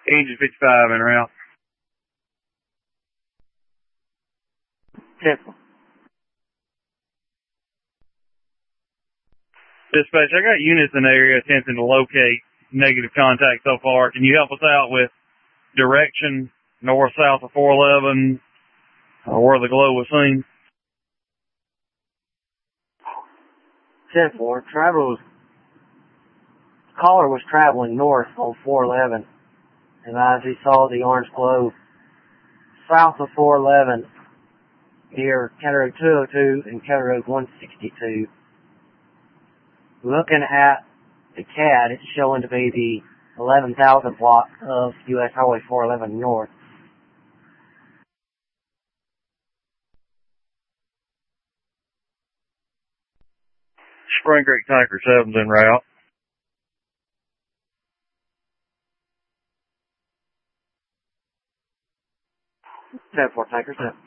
Engine 55 en route. 10-4. Dispatch, I got units in the area attempting to locate negative contact so far. Can you help us out with direction north-south of 411 where the glow was seen? 10-4. Caller was traveling north on 411, and as he saw the orange glow south of 411 near County Road 202 and County Road 162. Looking at the CAD, it's showing to be the 11,000 block of U.S. Highway 411 north. Spring Creek Tanker 7's en route. 10-4, Tanker 7.